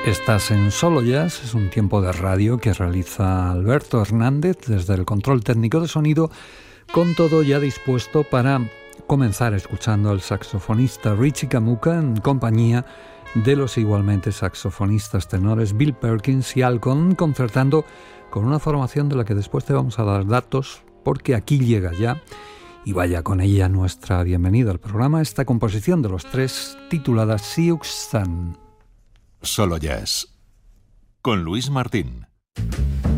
Estás en Solo Jazz, es un tiempo de radio que realiza Alberto Hernández desde el control técnico de sonido, con todo ya dispuesto para comenzar escuchando al saxofonista Richie Camuca en compañía de los igualmente saxofonistas tenores Bill Perkins y Al Cohn, concertando con una formación de la que después te vamos a dar datos, porque aquí llega ya, y vaya con ella nuestra bienvenida al programa, esta composición de los tres titulada Sioux Sun. Solo Jazz con Luis Martín.